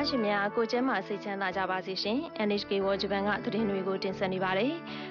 ရှင်များကိုကျဲမှာစိတ်ချမ်းသာကြပါစေရှင် NHK World Japan ကသတင်းတွေကိုတင်ဆက်နေပါတယ်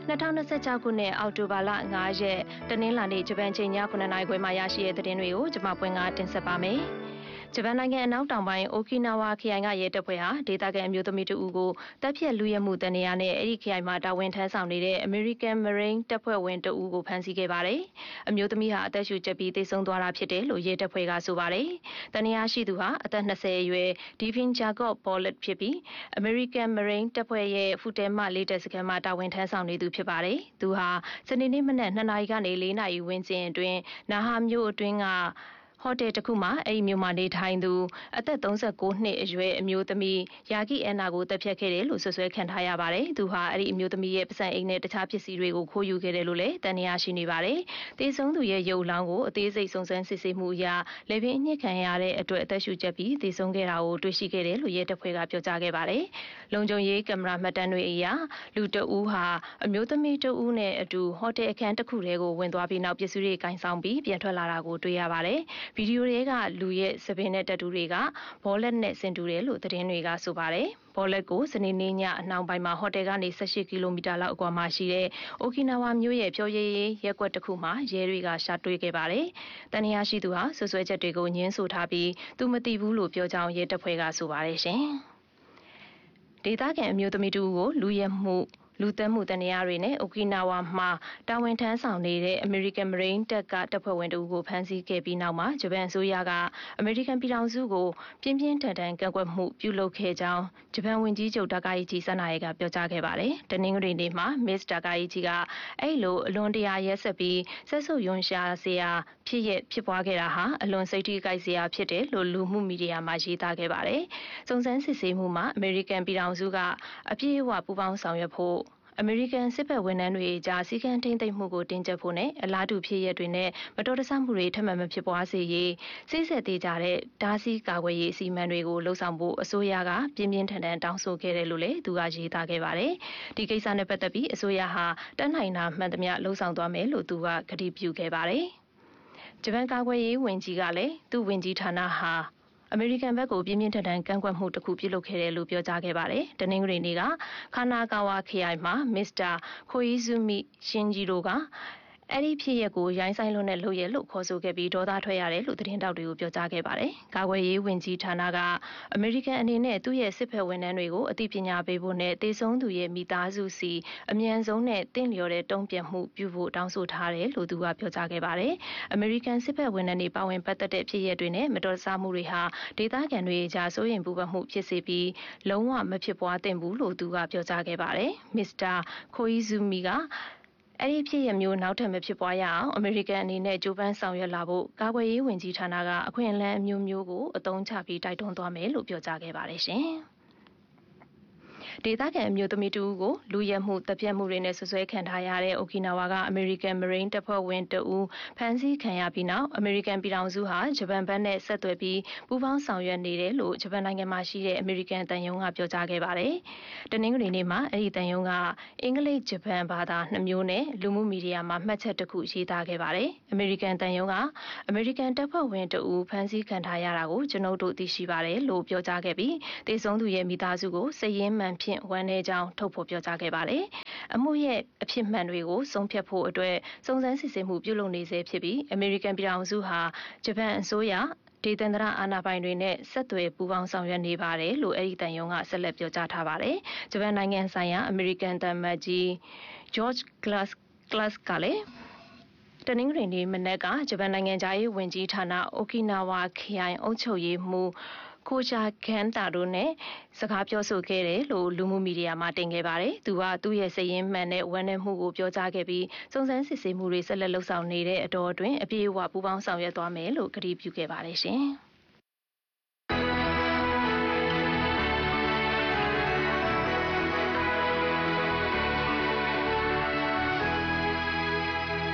2026ခုနှစ်အောက်တိုဘာလ9ရက်တနင်္လာနေ့ဂျပန်ချိန်ည9:00နာရီခွဲမှာရရှိတဲ့သတင်းတွေကိုကျွန်မပွင့်ကတင်ဆက်ပါမယ်ဂျပန်နိုင်ငံအနောက်တောင်ပိုင်းအိုကီနာဝါခရိုင်ကရဲတပ်ဖွဲ့ဟာဒေသခံအမျိုးသမီးတဦးကိုတပ်ဖြတ်လူရဲမှုတနေရာနဲ့အဲ့ဒီခရိုင်မှာတာဝန်ထမ်းဆောင်နေတဲ့ American Marine တပ်ဖွဲ့ဝင်တဦးကိုဖမ်းဆီးခဲ့ပါတယ်။အမျိုးသမီးဟာအသက်ရှူကျပ်ပြီးသေဆုံးသွားတာဖြစ်တယ်လို့ရဲတပ်ဖွဲ့ကဆိုပါတယ်။တနေရာရှိသူဟာအသက်20အရွယ် Devin Jacob Bollet ဖြစ်ပြီး American Marine တပ်ဖွဲ့ရဲ့ဖူတဲမလေးတပ်စခန်းမှာတာဝန်ထမ်းဆောင်နေသူဖြစ်ပါတယ်။သူဟာစနေနေ့မနက်2နာရီကနေ4နာရီဝန်းကျင်အတွင်းနာဟာမြို့အတွင်းကဟိုတယ်တခုမှာအဲ့ဒီမြို့မှာနေထိုင်သူအသက်39နှစ်အရွယ်အမျိုးသမီးယာဂီအန်နာကိုတပ်ဖြတ်ခဲ့တယ်လို့ဆွဆွဲခံထားရပါတယ်။သူဟာအဲ့ဒီအမျိုးသမီးရဲ့ပစံအိမ်နဲ့တခြားပစ္စည်းတွေကိုခိုးယူခဲ့တယ်လို့လည်းတန်ရာရှိနေပါတယ်။တေဆုံးသူရဲ့ရုပ်လောင်းကိုအသေးစိတ်စုံစမ်းစစ်ဆေးမှုအရလေပင်အညစ်ခံရတဲ့အတွက်အသက်ရှူကျပ်ပြီးတေဆုံးခဲ့တာကိုတွေ့ရှိခဲ့တယ်လို့ရဲတပ်ဖွဲ့ကပြောကြားခဲ့ပါတယ်။လုံခြုံရေးကင်မရာမှတ်တမ်းတွေအရလူတအူးဟာအမျိုးသမီးတအူးနဲ့အတူဟိုတယ်အခန်းတစ်ခုထဲကိုဝင်သွားပြီးနောက်ပစ္စည်းတွေကင်ဆောင်ပြီးပြန်ထွက်လာတာကိုတွေ့ရပါတယ်။ဗီဒီယိုတွေကလူရဲ့စပင်းနဲ့တက်တူတွေကဘောလက်နဲ့ဆင်တူတယ်လို့သတင်းတွေကဆိုပါတယ်။ဘောလက်ကိုစနေနေ့ညအနှောင်းပိုင်းမှာဟိုတယ်ကနေ18ကီလိုမီတာလောက်အကွာမှာရှိတဲ့အိုကီနာဝါမြို့ရဲ့ဖြောရေးရက်ကွက်တစ်ခုမှာရဲတွေကရှာတွေ့ခဲ့ပါတယ်။တန်ရာရှိသူဟာဆွဆွဲချက်တွေကိုညှင်းဆိုထားပြီးသူမသိဘူးလို့ပြောကြောင်းရဲတပ်ဖွဲ့ကဆိုပါတယ်ရှင်။ဒေသခံအမျိုးသမီးတူကိုလူရဲမှုလူသက်မှုတနေရာတွေနဲ့အိုကီနာဝါမှာတာဝန်ထမ်းဆောင်နေတဲ့ American Marine တပ်ကတပ်ဖွဲ့ဝင်တဦးကိုဖမ်းဆီးခဲ့ပြီးနောက်မှာဂျပန်အစိုးရက American ပြည်ထောင်စုကိုပြင်းပြင်းထန်ထန်ကန့်ကွက်မှုပြုလုပ်ခဲ့ကြောင်းဂျပန်ဝန်ကြီးချုပ်တာကာယီချီဆန္ဒရဲကပြောကြားခဲ့ပါတယ်။တနင်္ဂနွေနေ့မှာ Miss တာကာယီချီကအဲ့လိုအလွန်တရာရက်ဆက်ပြီးဆက်ဆုပ်ယွန်ရှာစရာဖြစ်ပွားခဲ့တာဟာအလွန်စိတ်ထိခိုက်စရာဖြစ်တယ်လို့လူမှုမီဒီယာမှာရေးသားခဲ့ပါတယ်။စုံစမ်းစစ်ဆေးမှုမှာ American ပြည်ထောင်စုကအပြည့်အဝပူးပေါင်းဆောင်ရွက်ဖို့အမေရိကန်စစ်ဘက်ဝန်ထမ်းတွေကြားစီကံထိမ့်သိမ့်မှုကိုတင်ကြဖို့နဲ့အလားတူဖြစ်ရတွေနဲ့မတော်တဆမှုတွေထပ်မံမဖြစ်ပွားစေရေးစိတ်ဆက်သေးကြတဲ့ဓာစီကာကွယ်ရေးအစီအမံတွေကိုလှုံ့ဆော်ဖို့အစိုးရကပြင်းပြင်းထန်ထန်တောင်းဆိုခဲ့တယ်လို့လည်းသူကရေးသားခဲ့ပါတယ်။ဒီကိစ္စနဲ့ပတ်သက်ပြီးအစိုးရဟာတန်းနိုင်တာမှန်သမျှလှုံ့ဆော်သွားမယ်လို့သူကကတိပြုခဲ့ပါတယ်။ဂျပန်ကာကွယ်ရေးဝန်ကြီးကလည်းသူ့ဝန်ကြီးဌာနဟာအမေရိကန်ဘက်ကိုပြင်းပြင်းထန်ထန်ကန့်ကွက်မှုတစ်ခုပြုလုပ်ခဲ့တယ်လို့ပြောကြားခဲ့ပါတယ်။တနင်္ဂနွေနေ့ကခါနာကာဝါခရိုင်မှာမစ္စတာခိုအီဇူမီရှင်ဂျီရိုကအဲ့ဒီဖြစ်ရက်ကိုရိုင်းဆိုင်လွန်းတဲ့လုပ်ရဲလို့ခေါ်ဆိုခဲ့ပြီးဒေါသထွက်ရတယ်လို့သတင်းတောက်တွေကိုပြောကြားခဲ့ပါတယ်။ကာကွယ်ရေးဝန်ကြီးဌာနကအမေရိကန်အနေနဲ့သူ့ရဲ့စစ်ဘက်ဝန်ထမ်းတွေကိုအသိပညာပေးဖို့နဲ့တေဆုံးသူရဲ့မိသားစုစီအမြန်ဆုံးနဲ့တင့်လျော်တဲ့တုံ့ပြန်မှုပြုဖို့တောင်းဆိုထားတယ်လို့သူကပြောကြားခဲ့ပါတယ်။အမေရိကန်စစ်ဘက်ဝန်ထမ်းတွေပါဝင်ပတ်သက်တဲ့ဖြစ်ရက်တွေနဲ့မတော်တဆမှုတွေဟာဒေသခံတွေကြားစိုးရိမ်ပူပန်မှုဖြစ်စေပြီးလုံးဝမဖြစ်ပွားသင့်ဘူးလို့သူကပြောကြားခဲ့ပါတယ်။မစ္စတာခိုအီဇူမီကအဲ့ဒီဖြစ်ရမျိုးနောက်ထပ်မဖြစ်ပွားရအောင်အမေရိကန်အနေနဲ့ကြိုးပမ်းဆောင်ရွက်လာဖို့ကာကွယ်ရေးဝန်ကြီးဌာနကအခွင့်အလမ်းအမျိုးမျိုးကိုအသုံးချပြီးတိုက်တွန်းသွားမယ်လို့ပြောကြားခဲ့ပါတယ်ရှင်။ဒေသခံအမျိုးသမီးတူကိုလူရဲမှုတပ်ဖြတ်မှုတွေနဲ့ဆွဆွဲခံထားရတဲ့အိုကီနာဝါကအမေရိကန် Marine တပ်ဖွဲ့ဝင်တဦးဖမ်းဆီးခံရပြီးနောက်အမေရိကန်ပြည်ထောင်စုဟာဂျပန်ဘက်နဲ့ဆက်သွယ်ပြီးပူးပေါင်းဆောင်ရွက်နေတယ်လို့ဂျပန်နိုင်ငံမှာရှိတဲ့အမေရိကန်တန်ယုံကပြောကြားခဲ့ပါတယ်။တနင်္ဂနွေနေ့မှာအဲ့ဒီတန်ယုံကအင်္ဂလိပ်ဂျပန်ဘာသာ2မျိုးနဲ့လူမှုမီဒီယာမှာမှတ်ချက်တစ်ခုရေးသားခဲ့ပါတယ်။အမေရိကန်တန်ယုံကအမေရိကန်တပ်ဖွဲ့ဝင်တဦးဖမ်းဆီးခံထားရတာကိုကျွန်ုပ်တို့သိရှိပါတယ်လို့ပြောကြားခဲ့ပြီးတေဆုံးသူရဲ့မိသားစုကိုစိတ်ရင်းမှန်ဖြင့်ဝမ်းနည်းကြောင်းထုတ်ဖော်ပြောကြားခဲ့ပါတယ်။အမှုရဲ့အဖြစ်မှန်တွေကိုဆုံးဖြတ်ဖို့အတွက်စုံစမ်းစစ်ဆေးမှုပြုလုပ်နေဆဲဖြစ်ပြီးအမေရိကန်ပြည်ထောင်စုဟာဂျပန်အစိုးရဒေသန္တရအာဏာပိုင်တွေနဲ့ဆက်သွယ်ပူးပေါင်းဆောင်ရွက်နေပါတယ်လို့အဲ့ဒီတန်ယုံကဆက်လက်ပြောကြားထားပါတယ်။ဂျပန်နိုင်ငံဆိုင်ရာအမေရိကန်တမတ်ကြီး George Glass ကလည်းတနင်္ဂနွေနေ့မနက်ကဂျပန်နိုင်ငံသားရေးဝန်ကြီးဌာနအိုကီနာဝါခရိုင်အုပ်ချုပ်ရေးမှူးကိုချာကန်တာတို့နဲ့စကားပြောဆိုခဲ့တယ်လို့လူမှုမီဒီယာမှာတင်ခဲ့ပါတယ်။သူကသူ့ရဲ့စိတ်ရင်းမှန်တဲ့ဝမ်းနည်းမှုကိုပြောကြားခဲ့ပြီးစုံစမ်းစစ်ဆေးမှုတွေဆက်လက်လုပ်ဆောင်နေတဲ့အတော်အတွင်းအပြည့်အဝပူးပေါင်းဆောင်ရွက်သွားမယ်လို့ကတိပြုခဲ့ပါတယ်ရှင်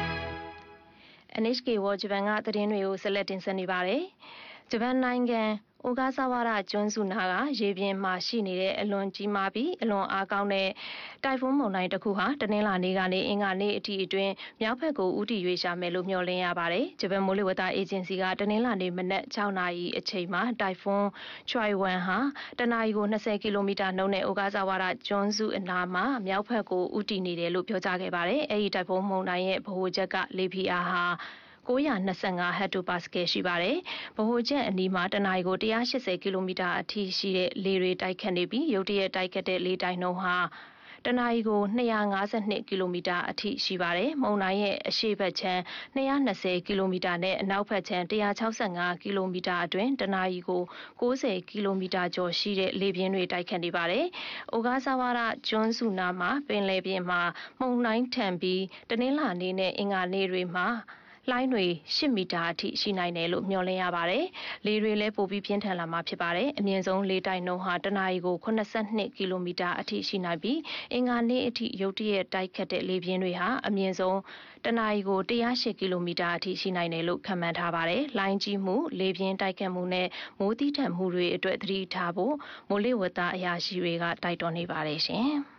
။ NHK World Japan ကသတင်းတွေကိုဆက်လက်တင်ဆက်နေပါတယ်။ဂျပန်နိုင်ငံအိုဂါဆာဝါရကျွန်းစုနာကရေပြင်မှာရှိနေတဲ့အလွန်ကြီးမားပြီးအလွန်အားကောင်းတဲ့တိုင်ဖွန်းမုန်တိုင်းတစ်ခုဟာတနင်္လာနေ့ကနေအင်္ဂါနေ့အထိအတွင်းမြောက်ဘက်ကိုဦးတည်ရွေ့ရှာမယ်လို့မျှော်လင့်ရပါတယ်။ဂျပန်မိုးလေဝသအေဂျင်စီကတနင်္လာနေ့မနက်6နာရီအချိန်မှာတိုင်ဖွန်းချွိုင်ဝမ်ဟာတနအီကို20ကီလိုမီတာနှုန်းနဲ့အိုဂါဆာဝါရကျွန်းစုအနားမှာမြောက်ဘက်ကိုဦးတည်နေတယ်လို့ပြောကြားခဲ့ပါတယ်။အဲဒီတိုင်ဖွန်းမုန်တိုင်းရဲ့ဗဟိုချက်ကလေဖိအားဟာ925 ဟက်တိုပါစကယ်ရှိပါတယ်။ဗဟိုချက်အနီးမှာတနအီကို180ကီလိုမီတာအထိရှိတဲ့လေတွေတိုက်ခတ်နေပြီးရုတ်တရက်တိုက်ခတ်တဲ့လေတိုက်နှုန်းဟာတနအီကို252ကီလိုမီတာအထိရှိပါတယ်။မုန်တိုင်းရဲ့အရှေ့ဘက်ခြမ်း220ကီလိုမီတာနဲ့အနောက်ဘက်ခြမ်း165ကီလိုမီတာအတွင်းတနအီကို90ကီလိုမီတာကျော်ရှိတဲ့လေပြင်းတွေတိုက်ခတ်နေပါတယ်။အိုဂါဆာဝါရကျွန်းစုနာမှာပင်လယ်ပြင်မှာမုန်တိုင်းထန်ပြီးတနင်္လာနေ့နဲ့အင်္ဂါနေ့တွေမှာလှိုင်းတွေ10မီတာအထိရှိနိုင်တယ်လို့မျှော်လင့်ရပါတယ်။လေတွေလည်းပိုပြီးပြင်းထန်လာမှာဖြစ်ပါတယ်။အမြင့်ဆုံးလေတိုက်နှုန်းဟာတနအီကို82ကီလိုမီတာအထိရှိနိုင်ပြီးအင်္ဂါနေ့အထိရုတ်တရက်တိုက်ခတ်တဲ့လေပြင်းတွေဟာအမြင့်ဆုံးတနအီကို108ကီလိုမီတာအထိရှိနိုင်တယ်လို့ခန့်မှန်းထားပါတယ်။လှိုင်းကြီးမှုလေပြင်းတိုက်ခတ်မှုနဲ့မိုးသီးထန်မှုတွေအတွက်သတိထားဖို့မိုးလေဝသအရာရှိတွေကတိုက်တွန်းနေပါတယ်ရှင်။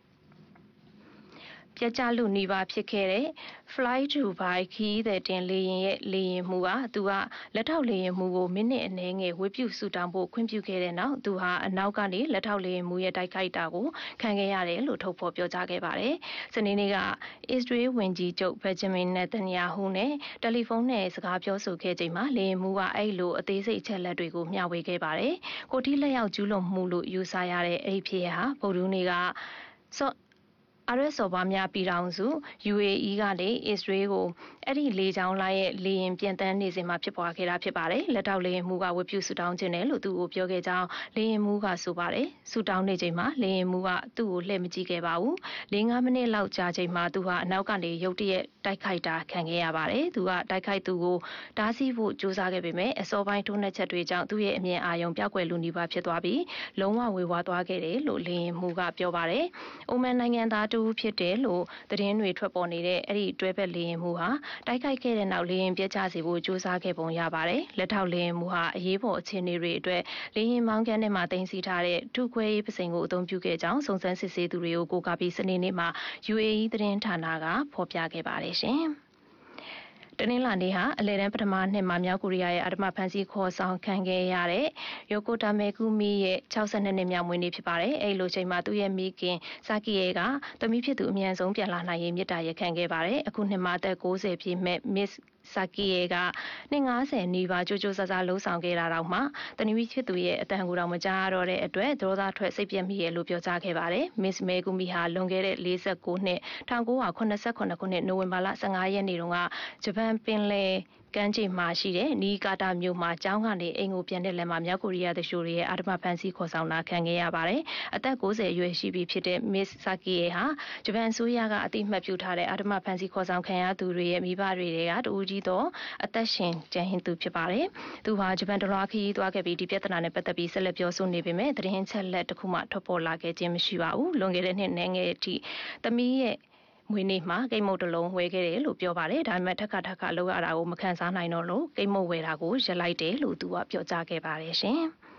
ပြကြလူနီးပါးဖြစ်ခဲ့တဲ့ Fly Dubai ခီးသည်တင်လေယာဉ်ရဲ့လေယာဉ်မှုကသူကလက်ထောက်လေယာဉ်မှုကိုမိနစ်အနည်းငယ်ဝေပြုဆူတောင်းဖို့ခွင့်ပြုခဲ့တဲ့နောက်သူဟာအနောက်ကနေလက်ထောက်လေယာဉ်မှုရဲ့တိုက်ခိုက်တာကိုခံခဲ့ရတယ်လို့ထုတ်ဖော်ပြောကြားခဲ့ပါတယ်။စနေနေ့ကအစ္စရေးဝန်ကြီးချုပ်ဘက်ဂျမင်နေတန်ယာဟုနဲ့တယ်လီဖုန်းနဲ့စကားပြောဆိုခဲ့ချိန်မှာလေယာဉ်မှုကအဲ့လိုအသေးစိတ်အချက်လက်တွေကိုမျှဝေခဲ့ပါတယ်။ကိုတီလက်ရောက်ကျူးလွန်မှုလို့ယူဆရတဲ့အဲ့ဒီဖြစ်ဟာဗုဒ္ဓဟူးနေ့ကအာရက်စော်ဘာများပြည်ထောင်စု UAE ကနေအစ္စရေးကိုအဲ့ဒီလေကြောင်းလိုင်းရဲ့လေယာဉ်ပြန်တန်းနေစဉ်မှာဖြစ်ပွားခဲ့တာဖြစ်ပါတယ်။လက်ထောက်လေယာဉ်မှုကဝေပြုဆူတောင်းခြင်းတယ်လို့သူ့ကိုပြောခဲ့ကြောင်းလေယာဉ်မှုကဆိုပါတယ်။ဆူတောင်းနေချိန်မှာလေယာဉ်မှုကသူ့ကိုလှည့်မကြည့်ခဲ့ပါဘူး။5 မိနစ်လောက်ကြာချိန်မှာသူဟာအနောက်ကနေရုတ်တရက်တိုက်ခိုက်တာခံခဲ့ရပါတယ်။သူကတိုက်ခိုက်သူကိုဓားဆီးဖို့ကြိုးစားခဲ့ပေမဲ့အစောပိုင်းထိုးနှက်ချက်တွေကြောင့်သူ့ရဲ့အမြင်အာရုံပျောက်ကွယ်လူနီးပါးဖြစ်သွားပြီးလုံးဝဝေဝါးသွားခဲ့တယ်လို့လေယာဉ်မှုကပြောပါတယ်။အိုမန်နိုင်ငံသားတူဖြစ်တယ်လို့သတင်းတွေထွက်ပေါ်နေတဲ့အဲ့ဒီတွဲဘက်လေယာဉ်မှုဟာတိုက်ခိုက်ခဲ့တဲ့နောက်လေယာဉ်ပြက်ကျစေဖို့ကြိုးစားခဲ့ပုံရပါတယ်။လက်ထောက်လေယာဉ်မှုဟာအရေးပေါ်အခြေအနေတွေအတွက်လေယာဉ်မောင်းခန်းထဲမှာတင်စီထားတဲ့ထုခွဲရေးပစိန်ကိုအသုံးပြုခဲ့ကြောင်းစုံစမ်းစစ်ဆေးသူတွေကိုကိုးကားပြီးစနေနေ့မှာ UAE သတင်းဌာနကဖော်ပြခဲ့ပါတယ်ရှင်။တနင်္လာနေ့ဟာအလဲတန်းပထမနှစ်မှာမြောက်ကိုရီးယားရဲ့အဓမ္မဖမ်းဆီးခေါ်ဆောင်ခံခဲ့ရတဲ့ယိုကိုတာမေကူမီရဲ့62နှစ်မြောက်မွေးနေ့ဖြစ်ပါတယ်။အဲဒီလိုချိန်မှာသူ့ရဲ့မိခင်စာကီယေကသမီးဖြစ်သူအမြန်ဆုံးပြန်လာနိုင်ရေးမြစ်တာရက်ခံခဲ့ပါတယ်။အခုနှစ်မှာအသက်60ပြည့်မဲ့ Miss စာကီယေကနှစ်90နီးပါးကြိုးကြိုးစားစားလှုံ့ဆော်ခဲ့တာတော့မှတနည်းဖြစ်သူရဲ့အတန်ကိုတော့မကြားရတော့တဲ့အတွက်ဒေါသထွက်စိတ်ပြက်မိရဲ့လို့ပြောကြားခဲ့ပါတယ်။ Miss မေကူမီဟာလွန်ခဲ့တဲ့49နှစ်1989ခုနှစ်နိုဝင်ဘာလ15ရက်နေ့တုန်းကဂျပန်ပင်လယ်ကမ်းခြေမှာရှိတဲ့နီကာတာမြို့မှာကျောင်းကနေအိမ်ကိုပြန်တဲ့လမ်းမှာမြောက်ကိုရီးယားသူလျှိုတွေရဲ့အဓမ္မဖမ်းဆီးခေါ်ဆောင်တာခံခဲ့ရပါတယ်။အသက်60အရွယ်ရှိပြီဖြစ်တဲ့ Miss Sakie ဟာဂျပန်အစိုးရကအတိအမှတ်ပြုထားတဲ့အဓမ္မဖမ်းဆီးခေါ်ဆောင်ခံရသူတွေရဲ့မိဘတွေကတူဦးကြီးတော့အသက်ရှင်ကျန်ရစ်သူဖြစ်ပါတယ်။သူဟာဂျပန်တလွှားခရီးသွားခဲ့ပြီးဒီပြဿနာနဲ့ပတ်သက်ပြီးဆက်လက်ပြောဆိုနေပေမဲ့သတင်းချက်လက်တစ်ခုမှထွက်ပေါ်လာခဲ့ခြင်းမရှိပါဘူး။လွန်ခဲ့တဲ့နှစ်ငယ်အထိသမီးရဲ့မွေးနေ့မှာကိတ်မုတ်တလုံးဝယ်ခဲ့တယ်လို့ပြောပါတယ်ဒါပေမဲ့ထပ်ခါလောက်ရတာကိုမခံစားနိုင်တော့လို့ကိတ်မုတ်ဝယ်တာကိုရပ်လိုက်တယ်လို့သူကပြောကြားခဲ့ပါတယ်ရှင်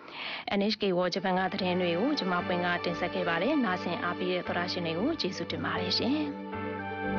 NHK World ဂျပန်ကသတင်းတွေကိုကျွန်မပွင့်ကတင်ဆက်ခဲ့ပါတယ်နားဆင်အားပေးတဲ့သောရရှင်တွေကိုကျေးဇူးတင်ပါတယ်ရှင်